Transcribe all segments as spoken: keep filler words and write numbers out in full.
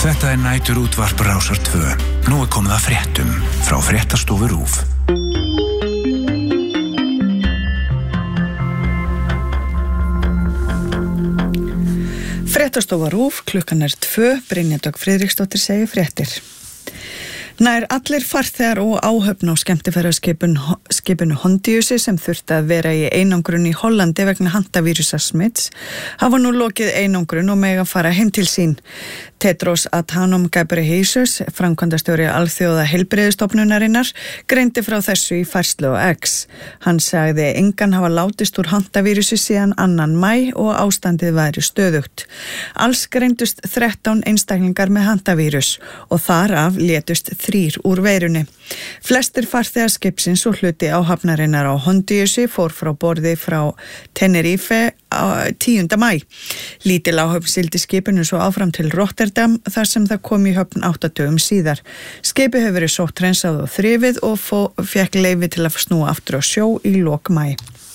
Þetta er nætur útvarp Rásar tvö. Nú er komið að fréttum frá Fréttastofu RÚV. Fréttastofa RÚV, klukkan er tvö, Brynja Dögg Friðriksdóttir segir fréttir. Nær allir farþegar og áhöfn á skemmtiferðaskipinu Hondiusi sem þurfti að vera í einangrun í Hollandi vegna handavírusasmits hafa nú lokið einangrun og mega fara heim til sín. Tedros Adhanom Ghebreyesus, framkvæmdastjóri Alþjóða heilbrigðisstofnunarinnar, greindi frá þessu í færslu á X. Hann sagði engan hafa látist úr handavírusi síðan annan maí og ástandið væri stöðugt. Alls greindust þrettán einstaklingar með handavírus og þar af létust þrír úr veirunni. Flestir farþegar skipsins og hluti áhafnarinnar á Hondiusi fór frá borði frá Tenerife tíunda maí. Lítil áhöfn sigldi skipinu svo áfram til Rotterdam þar sem það kom í höfn átta dögum síðar. Skipið hefur verið sótt rensað og þrifið og fékk leyfi til að snúa aftur á sjó í lok maí.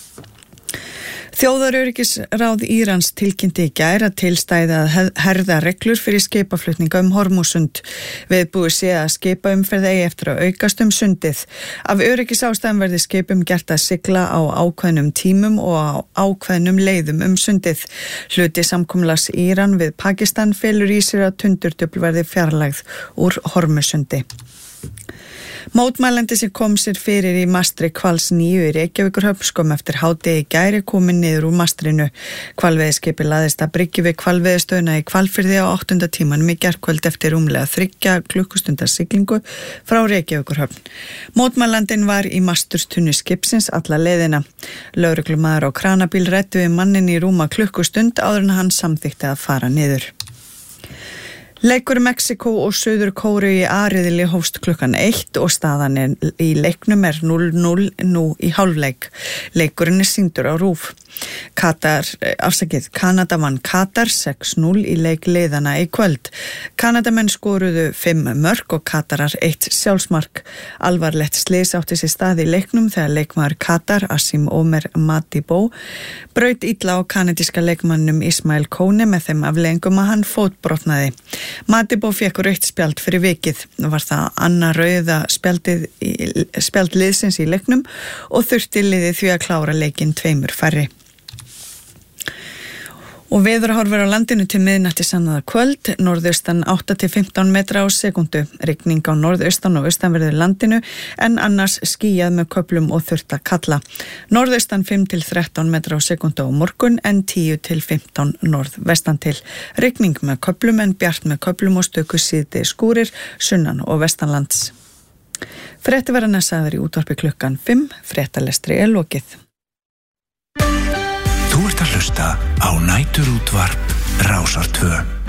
Þjóðaröryggisráð Írans tilkynnti í gær að til stæði að herða reglur fyrir skipaflutninga um Hormúsund. Viðbúið sé að skipaumferð eigi eftir að aukast um sundið. Af öryggisástæðum verði skipum gert að sigla á ákveðnum tímum og á ákveðnum leiðum um sundið. Hluti samkomulags Íran við Pakistan felur í sér að tundurdufl verði fjarlægð úr Hormúsundi. Mótmælandi sem kom sér fyrir í mastri Hvals níu í Reykjavíkurhöfn skömmu eftir hádegi í gær er komin niður úr mastrinu. Hvalveiðiskipið laðist að bryggju við hvalveiðistöðina í Hvalfirði á áttunda tímanum í gærkvöld eftir rúmlega þriggja klukkustundar siglingu frá Reykjavíkurhöfn. Mótmælandinn var í masturstunnu skipsins alla leiðina. Lögreglumaður á kranabíl ræddi við manninn í rúma klukkustund áður en hann samþykkti að fara niður. Leikur Mexíkó og Suður Kóreu í A-riðli hófst klukkan eitt og staðan í leiknum er núll núll nú í hálfleik. Leikurinn er sýndur á RÚV. Katar, afsakið, Kanada vann Katar sex núll í leik liðana í kvöld. Kanadamenn skoruðu fimm mörk og Katarar eitt sjálfsmark. Alvarlegt slys átti sér stað í leiknum þegar leikmaður Katar, Asim Omer Madibo, braut illa á kanadíska leikmannum Ismail Kone með þeim afleiðingum að hann fótbrotnaði. Madibo fékk rautt spjald fyrir vikið. Var það annað rauða spjaldið spjald liðsins í leiknum og þurfti liðið því að klára leikinn tveimur færri. Og veðurhorfur á landinu til miðnætti sannaða kvöld, norðaustan átta til fimmtán metra á sekundu. Rigning á norðaustan og austanverðu landinu en annars skýjað með köflum og þurrt að kalla. Norðaustan fimm til þrettán metra á sekundu á morgun en tíu til fimmtán norðvestan til. Rigning með köflum en bjart með köflum og stöku síðdegi skúrir, sunnan og vestanlands. Frétti verða næsaður í útvarpi klukkan fimm, fréttalestri er lokið. Þú ert að hlusta á nætur útvarp Rásar tvö.